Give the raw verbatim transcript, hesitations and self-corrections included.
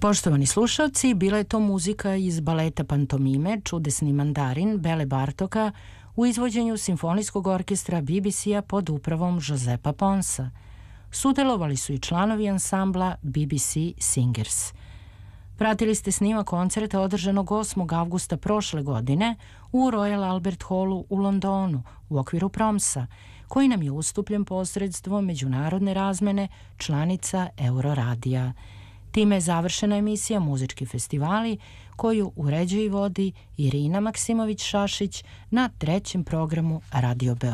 Poštovani slušalci, bila je to muzika iz baleta Pantomime Čudesni mandarin Bele Bartoka u izvođenju Simfonijskog orkestra B B C-a pod upravom Josepa Ponsa. Sudelovali su i članovi ansambla B B C Singers. Pratili ste snima koncerta održanog osmog avgusta prošle godine u Royal Albert Hallu u Londonu u okviru Promsa, koji nam je ustupljen posredstvom međunarodne razmene članica Euroradija. Time je završena emisija Muzički festivali koju uređuje i vodi Irina Maksimović-Šašić na trećem programu Radio Beograd.